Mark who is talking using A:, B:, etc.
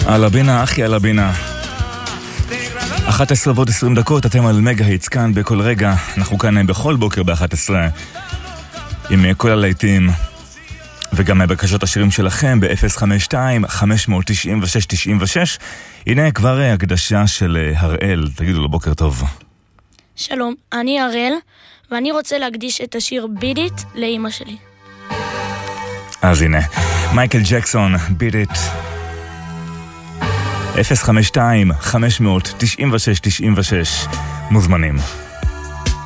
A: על הבינה, אחי על הבינה. 11:20, אתם על מגה היטס כאן בכל רגע. אנחנו כאן בכל בוקר ב-11 עם כל הלהיטים וגם בקשות השירים שלכם ב-052-596-96. הנה כבר הקדשה של הראל, תגידו לו בוקר טוב.
B: שלום, אני הראל ואני רוצה להקדיש את השיר Beat It לאמא שלי.
A: אז הנה, מייקל ג'קסון, Beat It. 052-596-96 מוזמנים.